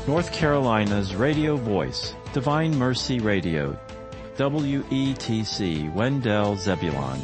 North Carolina's radio voice, Divine Mercy Radio, WETC, Wendell Zebulon.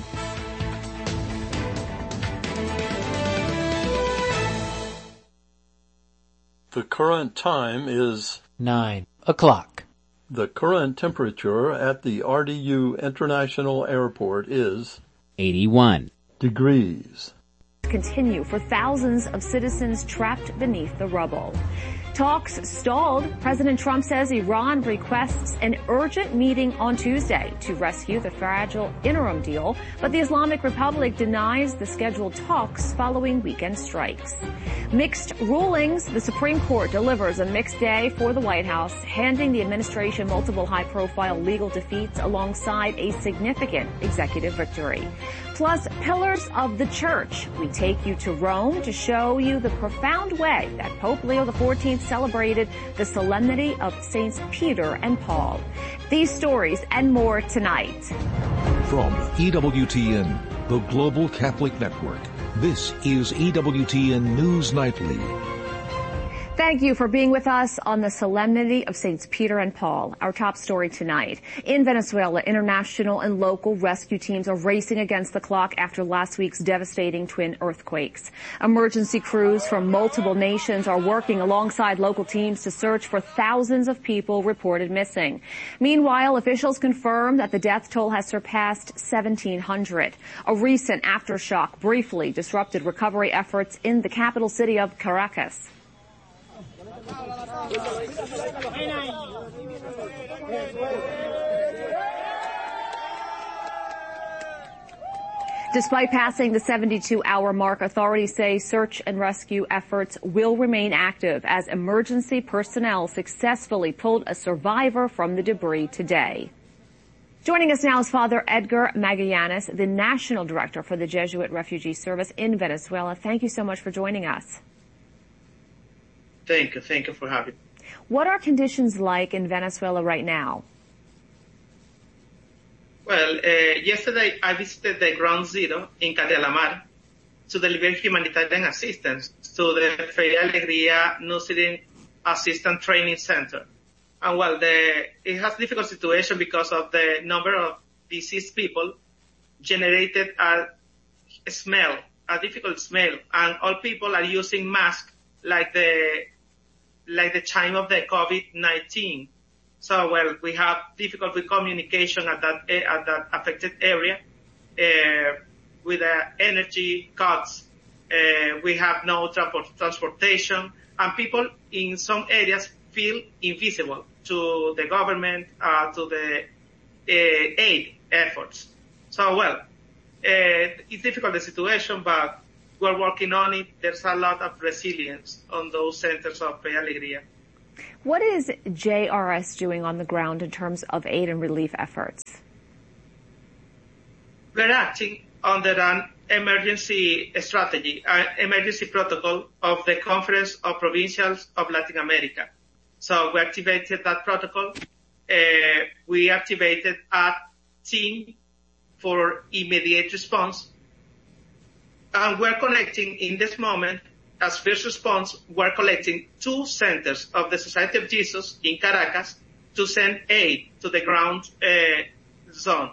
The current time is 9 o'clock. The current temperature at the RDU International Airport is 81 degrees. Continue for thousands of citizens trapped beneath the rubble. Talks stalled. President Trump says Iran requests an urgent meeting on Tuesday to rescue the fragile interim deal, but the Islamic Republic denies the scheduled talks following weekend strikes. Mixed rulings. The Supreme Court delivers a mixed day for the White House, handing the administration multiple high-profile legal defeats alongside a significant executive victory. Plus, pillars of the church. We take you to Rome to show you the profound way that Pope Leo XIV celebrated the solemnity of Saints Peter and Paul. These stories and more tonight. From EWTN, the Global Catholic Network, this is EWTN News Nightly. Thank you for being with us on the Solemnity of Saints Peter and Paul. Our top story tonight. In Venezuela, international and local rescue teams are racing against the clock after last week's devastating twin earthquakes. Emergency crews from multiple nations are working alongside local teams to search for thousands of people reported missing. Meanwhile, officials confirm that the death toll has surpassed 1,700. A recent aftershock briefly disrupted recovery efforts in the capital city of Caracas. Despite passing the 72-hour mark, authorities say search and rescue efforts will remain active as emergency personnel successfully pulled a survivor from the debris today. Joining us now is Father Edgar Magallanes, the National Director for the Jesuit Refugee Service in Venezuela. Thank you so much for joining us. Thank you for having me. What are conditions like in Venezuela right now? Well, yesterday I visited the Ground Zero in Cadelamar to deliver humanitarian assistance to the Fe y Alegría Nursing Assistant Training Center. And well, it has a difficult situation because of the number of deceased people generated a difficult smell, and all people are using masks like the time of the COVID-19. So, well, we have difficulty with communication at that affected area, with energy cuts. We have no transportation, and people in some areas feel invisible to the government, to the aid efforts. So, well, it's difficult the situation, but we're working on it. There's a lot of resilience on those centers of Fe y Alegría. What is JRS doing on the ground in terms of aid and relief efforts? We're acting under an emergency strategy, emergency protocol of the Conference of Provincials of Latin America. So we activated that protocol. We activated a team for immediate response. And we're connecting in this moment, as first response, we're collecting 2 centers of the Society of Jesus in Caracas to send aid to the ground zone.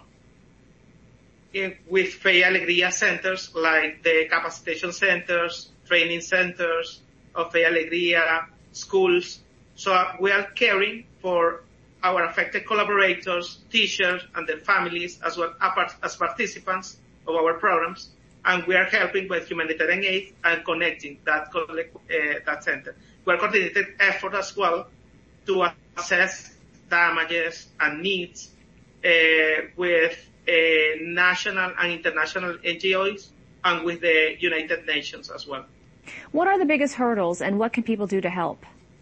With Fe y Alegría centers like the capacitation centers, training centers of Fe y Alegría, schools. So we are caring for our affected collaborators, teachers, and their families as well as participants of our programs. And we are helping with humanitarian aid and connecting that center. We are coordinated effort as well to assess damages and needs with national and international NGOs and with the United Nations as well. What are the biggest hurdles and what can people do to help?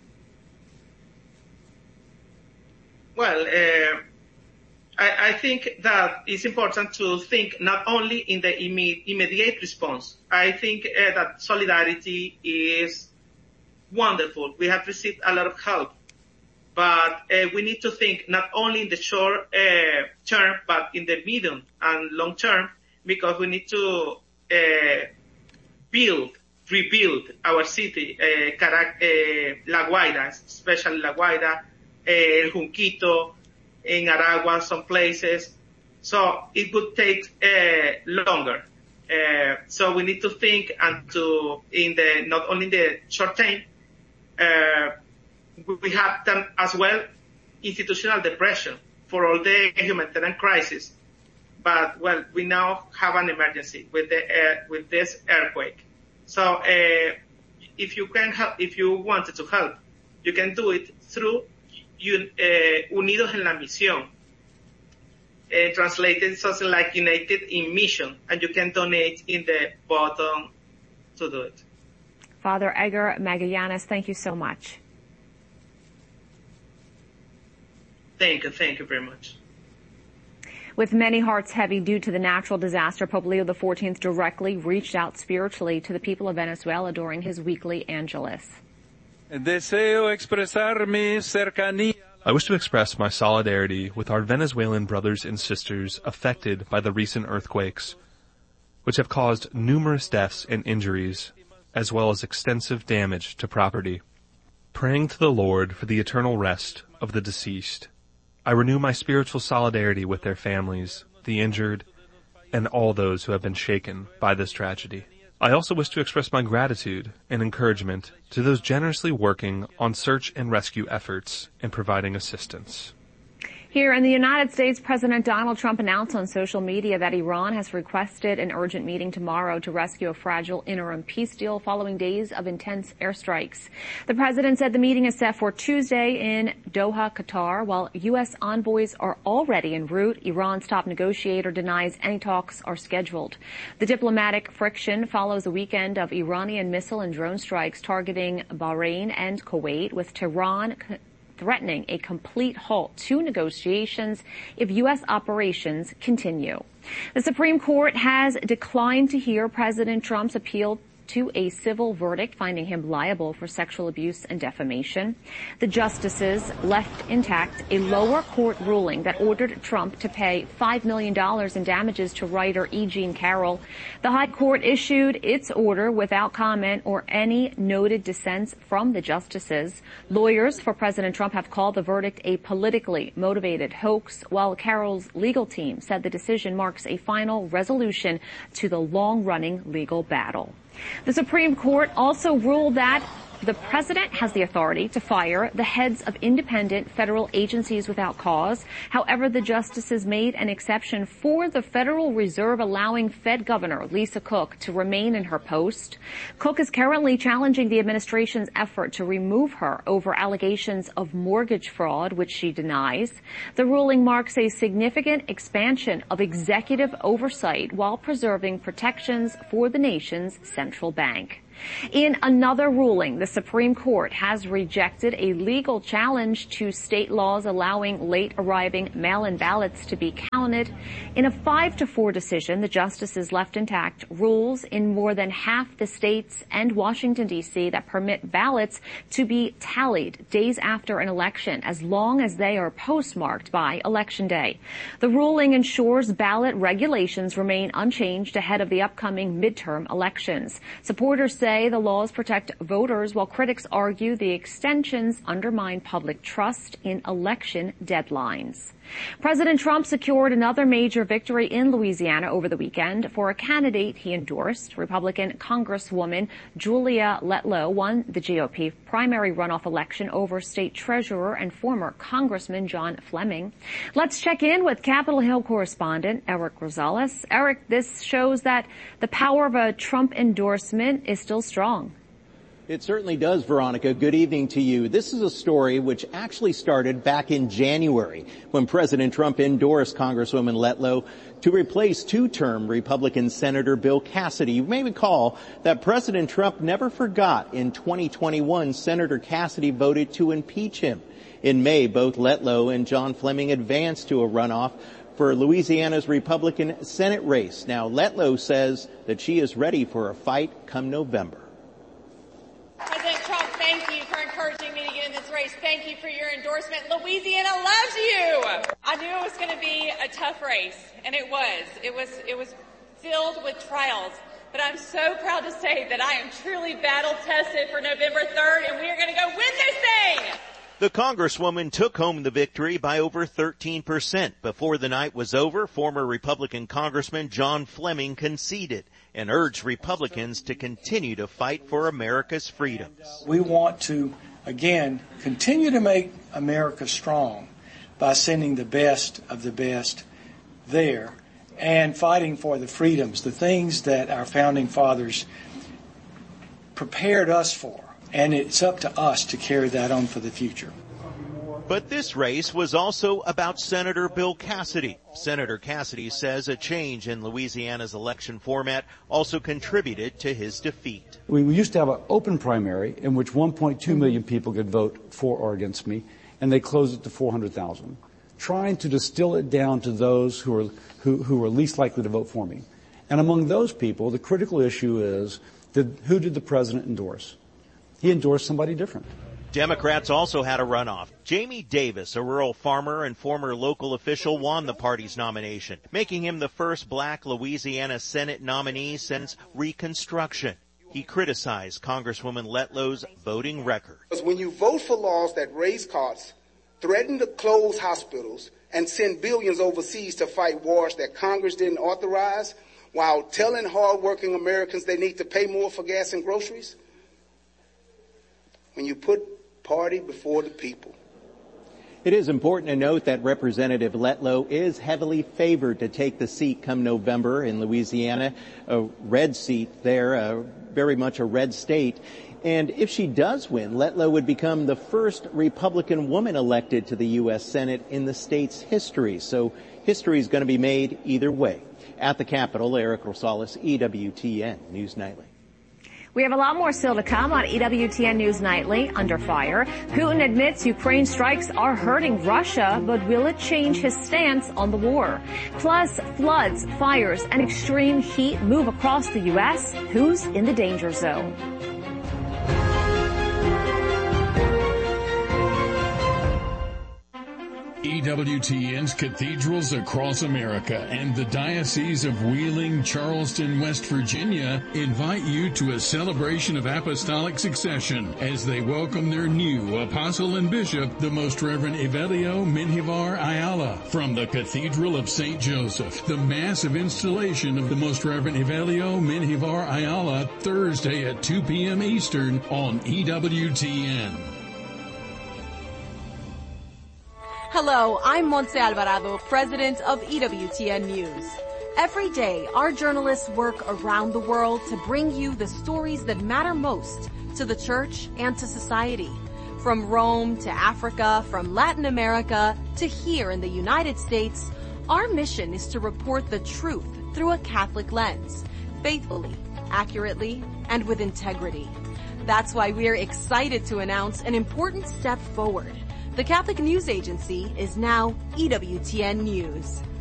Well, I think that it's important to think not only in the immediate response. I think that solidarity is wonderful. We have received a lot of help, but we need to think not only in the short term, but in the medium and long term, because we need to build rebuild our city, La Guaira, especially La Guaira, El Junquito, in Aragua, some places. So it would take longer. So we need to think and not only in the short term, we have done as well institutional depression for all the humanitarian crisis. But well, we now have an emergency with this earthquake. So if you can help, if you wanted to help, you can do it through Unidos en la Misión. Translated something like United in Mission, and you can donate in the bottom to do it. Father Edgar Magallanes, thank you so much. Thank you very much. With many hearts heavy due to the natural disaster, Pope Leo XIV directly reached out spiritually to the people of Venezuela during his weekly Angelus. I wish to express my solidarity with our Venezuelan brothers and sisters affected by the recent earthquakes, which have caused numerous deaths and injuries, as well as extensive damage to property. Praying to the Lord for the eternal rest of the deceased, I renew my spiritual solidarity with their families, the injured, and all those who have been shaken by this tragedy. I also wish to express my gratitude and encouragement to those generously working on search and rescue efforts and providing assistance. Here in the United States, President Donald Trump announced on social media that Iran has requested an urgent meeting tomorrow to rescue a fragile interim peace deal following days of intense airstrikes. The president said the meeting is set for Tuesday in Doha, Qatar. While U.S. envoys are already en route, Iran's top negotiator denies any talks are scheduled. The diplomatic friction follows a weekend of Iranian missile and drone strikes targeting Bahrain and Kuwait, with Tehran threatening a complete halt to negotiations if U.S. operations continue. The Supreme Court has declined to hear President Trump's appeal to a civil verdict finding him liable for sexual abuse and defamation. The justices left intact a lower court ruling that ordered Trump to pay $5 million in damages to writer E. Jean Carroll. The High Court issued its order without comment or any noted dissents from the justices. Lawyers for President Trump have called the verdict a politically motivated hoax, while Carroll's legal team said the decision marks a final resolution to the long-running legal battle. The Supreme Court also ruled that the president has the authority to fire the heads of independent federal agencies without cause. However, the justices made an exception for the Federal Reserve, allowing Fed Governor Lisa Cook to remain in her post. Cook is currently challenging the administration's effort to remove her over allegations of mortgage fraud, which she denies. The ruling marks a significant expansion of executive oversight while preserving protections for the nation's central bank. In another ruling, the Supreme Court has rejected a legal challenge to state laws allowing late-arriving mail-in ballots to be counted. In a 5-4 decision, the justices left intact rules in more than half the states and Washington, D.C. that permit ballots to be tallied days after an election, as long as they are postmarked by Election Day. The ruling ensures ballot regulations remain unchanged ahead of the upcoming midterm elections. Supporters say the laws protect voters, while critics argue the extensions undermine public trust in election deadlines. President Trump secured another major victory in Louisiana over the weekend for a candidate he endorsed. Republican Congresswoman Julia Letlow won the GOP primary runoff election over state treasurer and former Congressman John Fleming. Let's check in with Capitol Hill correspondent Eric Rosales. Eric, this shows that the power of a Trump endorsement is still strong. It certainly does, Veronica. Good evening to you. This is a story which actually started back in January when President Trump endorsed Congresswoman Letlow to replace two-term Republican Senator Bill Cassidy. You may recall that President Trump never forgot in 2021 Senator Cassidy voted to impeach him. In May, both Letlow and John Fleming advanced to a runoff for Louisiana's Republican Senate race. Now, Letlow says that she is ready for a fight come November. President Trump, thank you for encouraging me to get in this race. Thank you for your endorsement. Louisiana loves you. I knew it was going to be a tough race, and it was. It was filled with trials. but I'm so proud to say that I am truly battle-tested for November 3rd, and we are going to go win this thing! The Congresswoman took home the victory by over 13%. Before the night was over, former Republican Congressman John Fleming conceded and urged Republicans to continue to fight for America's freedoms. We want to, again, continue to make America strong by sending the best of the best there and fighting for the freedoms, the things that our founding fathers prepared us for. And it's up to us to carry that on for the future. But this race was also about Senator Bill Cassidy. Senator Cassidy says a change in Louisiana's election format also contributed to his defeat. We used to have an open primary in which 1.2 million people could vote for or against me, and they closed it to 400,000, trying to distill it down to those who are least likely to vote for me. And among those people, the critical issue is, who did the president endorse? He endorsed somebody different. Democrats also had a runoff. Jamie Davis, a rural farmer and former local official, won the party's nomination, making him the first black Louisiana Senate nominee since Reconstruction. He criticized Congresswoman Letlow's voting record. Because when you vote for laws that raise costs, threaten to close hospitals, and send billions overseas to fight wars that Congress didn't authorize, while telling hardworking Americans they need to pay more for gas and groceries, when you put party before the people. It is important to note that Representative Letlow is heavily favored to take the seat come November in Louisiana, a red seat there, very much a red state. And if she does win, Letlow would become the first Republican woman elected to the U.S. Senate in the state's history. So history is going to be made either way. At the Capitol, Eric Rosales, EWTN News Nightly. We have a lot more still to come on EWTN News Nightly. Under fire, Putin admits Ukraine strikes are hurting Russia, but will it change his stance on the war? Plus, floods, fires, and extreme heat move across the U.S. Who's in the danger zone? EWTN's cathedrals across America and the Diocese of Wheeling, Charleston, West Virginia invite you to a celebration of apostolic succession as they welcome their new apostle and bishop, the Most Reverend Evelio Menjivar Ayala. From the Cathedral of St. Joseph, the massive installation of the Most Reverend Evelio Menjivar Ayala, Thursday at 2 p.m. Eastern on EWTN. Hello, I'm Montse Alvarado, president of EWTN News. Every day, our journalists work around the world to bring you the stories that matter most to the church and to society. From Rome to Africa, from Latin America to here in the United States, our mission is to report the truth through a Catholic lens, faithfully, accurately, and with integrity. That's why we're excited to announce an important step forward. The Catholic News Agency is now EWTN News.